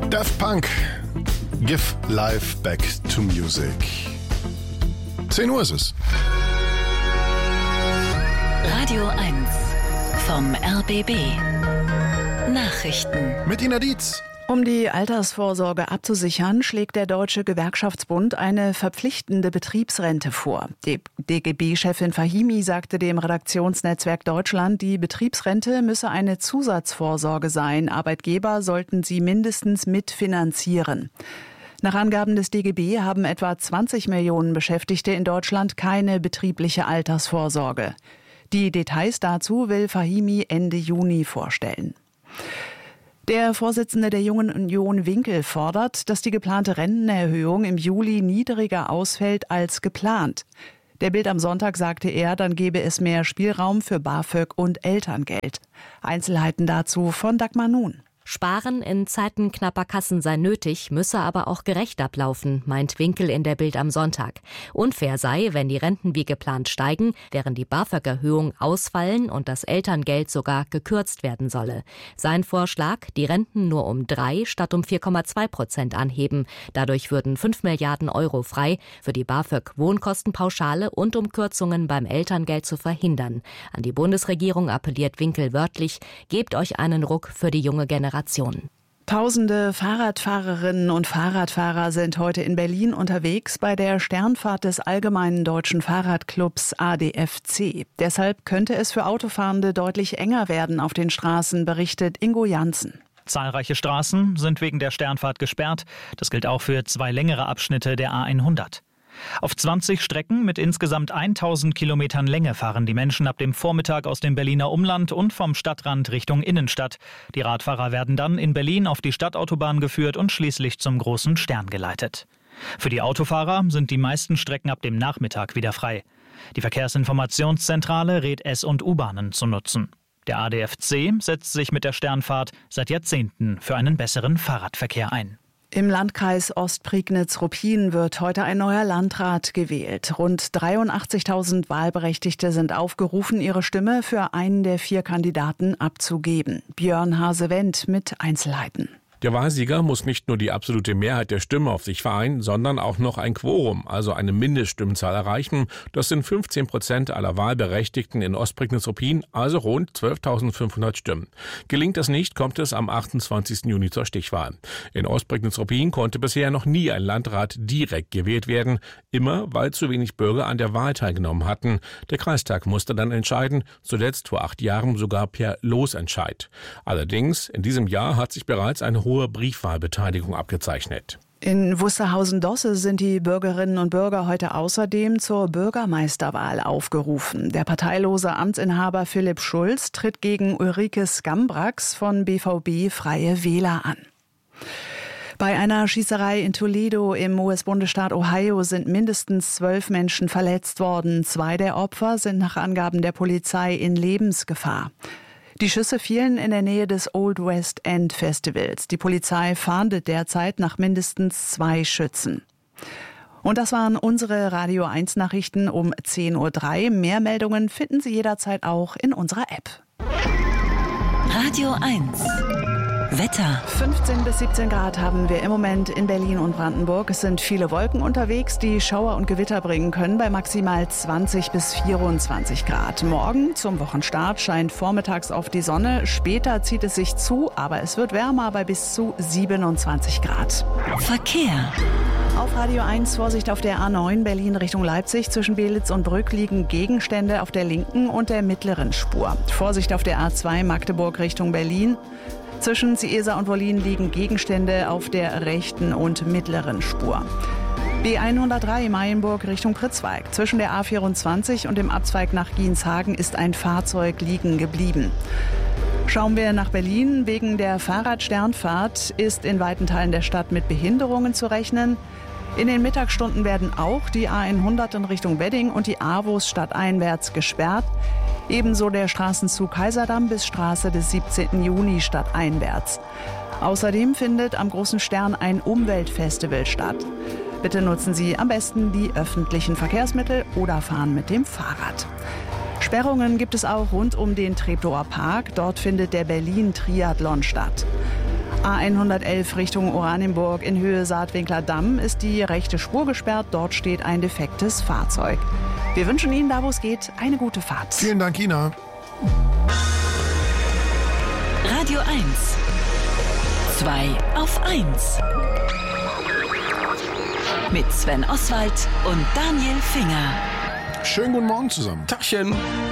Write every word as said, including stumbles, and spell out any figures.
Daft Punk, Give Life Back to Music. zehn Uhr ist es. Radio eins vom R B B. Nachrichten. Mit Ina Dietz. Um die Altersvorsorge abzusichern, schlägt der Deutsche Gewerkschaftsbund eine verpflichtende Betriebsrente vor. Die D G B-Chefin Fahimi sagte dem Redaktionsnetzwerk Deutschland, die Betriebsrente müsse eine Zusatzvorsorge sein. Arbeitgeber sollten sie mindestens mitfinanzieren. Nach Angaben des D G B haben etwa zwanzig Millionen Beschäftigte in Deutschland keine betriebliche Altersvorsorge. Die Details dazu will Fahimi Ende Juni vorstellen. Der Vorsitzende der Jungen Union Winkel fordert, dass die geplante Rentenerhöhung im Juli niedriger ausfällt als geplant. Der Bild am Sonntag sagte er, dann gebe es mehr Spielraum für BAföG und Elterngeld. Einzelheiten dazu von Dagmar Nun. Sparen in Zeiten knapper Kassen sei nötig, müsse aber auch gerecht ablaufen, meint Winkel in der Bild am Sonntag. Unfair sei, wenn die Renten wie geplant steigen, während die BAföG-Erhöhung ausfallen und das Elterngeld sogar gekürzt werden solle. Sein Vorschlag, die Renten nur um drei statt um vier Komma zwei Prozent anheben. Dadurch würden fünf Milliarden Euro frei für die BAföG-Wohnkostenpauschale und um Kürzungen beim Elterngeld zu verhindern. An die Bundesregierung appelliert Winkel wörtlich, gebt euch einen Ruck für die junge Generation. Tausende Fahrradfahrerinnen und Fahrradfahrer sind heute in Berlin unterwegs bei der Sternfahrt des Allgemeinen Deutschen Fahrradclubs A D F C. Deshalb könnte es für Autofahrende deutlich enger werden auf den Straßen, berichtet Ingo Janssen. Zahlreiche Straßen sind wegen der Sternfahrt gesperrt. Das gilt auch für zwei längere Abschnitte der A hundert. Auf zwanzig Strecken mit insgesamt tausend Kilometern Länge fahren die Menschen ab dem Vormittag aus dem Berliner Umland und vom Stadtrand Richtung Innenstadt. Die Radfahrer werden dann in Berlin auf die Stadtautobahn geführt und schließlich zum großen Stern geleitet. Für die Autofahrer sind die meisten Strecken ab dem Nachmittag wieder frei. Die Verkehrsinformationszentrale rät S- und U-Bahnen zu nutzen. Der A D F C setzt sich mit der Sternfahrt seit Jahrzehnten für einen besseren Fahrradverkehr ein. Im Landkreis Ostprignitz-Ruppin wird heute ein neuer Landrat gewählt. Rund dreiundachtzigtausend Wahlberechtigte sind aufgerufen, ihre Stimme für einen der vier Kandidaten abzugeben. Björn Hase-Wendt mit Einzelheiten. Der Wahlsieger muss nicht nur die absolute Mehrheit der Stimmen auf sich vereinen, sondern auch noch ein Quorum, also eine Mindeststimmenzahl erreichen. Das sind fünfzehn Prozent aller Wahlberechtigten in Ostprignitz-Ruppin, also rund zwölftausendfünfhundert Stimmen. Gelingt das nicht, kommt es am achtundzwanzigsten Juni zur Stichwahl. In Ostprignitz-Ruppin konnte bisher noch nie ein Landrat direkt gewählt werden, immer weil zu wenig Bürger an der Wahl teilgenommen hatten. Der Kreistag musste dann entscheiden, zuletzt vor acht Jahren sogar per Losentscheid. Allerdings, in diesem Jahr hat sich bereits eine hohe Briefwahlbeteiligung abgezeichnet. In Wusterhausen-Dosse sind die Bürgerinnen und Bürger heute außerdem zur Bürgermeisterwahl aufgerufen. Der parteilose Amtsinhaber Philipp Schulz tritt gegen Ulrike Skambrax von B V B Freie Wähler an. Bei einer Schießerei in Toledo im U S-Bundesstaat Ohio sind mindestens zwölf Menschen verletzt worden. Zwei der Opfer sind nach Angaben der Polizei in Lebensgefahr. Die Schüsse fielen in der Nähe des Old West End Festivals. Die Polizei fahndet derzeit nach mindestens zwei Schützen. Und das waren unsere Radio eins Nachrichten um zehn Uhr drei. Mehr Meldungen finden Sie jederzeit auch in unserer App. Radio eins. Wetter. fünfzehn bis siebzehn Grad haben wir im Moment in Berlin und Brandenburg. Es sind viele Wolken unterwegs, die Schauer und Gewitter bringen können, bei maximal zwanzig bis vierundzwanzig Grad. Morgen zum Wochenstart scheint vormittags auf die Sonne. Später zieht es sich zu, aber es wird wärmer bei bis zu siebenundzwanzig Grad. Verkehr. Auf Radio eins Vorsicht auf der A neun Berlin Richtung Leipzig. Zwischen Belitz und Brück liegen Gegenstände auf der linken und der mittleren Spur. Vorsicht auf der A zwei Magdeburg Richtung Berlin. Zwischen Ciesa und Wollin liegen Gegenstände auf der rechten und mittleren Spur. B hundertdrei Mayenburg Richtung Pritzwalk. Zwischen der A vierundzwanzig und dem Abzweig nach Gienshagen ist ein Fahrzeug liegen geblieben. Schauen wir nach Berlin. Wegen der Fahrradsternfahrt ist in weiten Teilen der Stadt mit Behinderungen zu rechnen. In den Mittagsstunden werden auch die A hundert in Richtung Wedding und die AWOS stadteinwärts gesperrt. Ebenso der Straßenzug Kaiserdamm bis Straße des siebzehnten Juni stadteinwärts. Außerdem findet am Großen Stern ein Umweltfestival statt. Bitte nutzen Sie am besten die öffentlichen Verkehrsmittel oder fahren mit dem Fahrrad. Sperrungen gibt es auch rund um den Treptower Park. Dort findet der Berlin-Triathlon statt. A hundertelf Richtung Oranienburg in Höhe Saatwinkler Damm ist die rechte Spur gesperrt. Dort steht ein defektes Fahrzeug. Wir wünschen Ihnen, da wo es geht, eine gute Fahrt. Vielen Dank, Ina. Radio eins. zwei auf eins. Mit Sven Oswald und Daniel Finger. Schönen guten Morgen zusammen. Tachchen.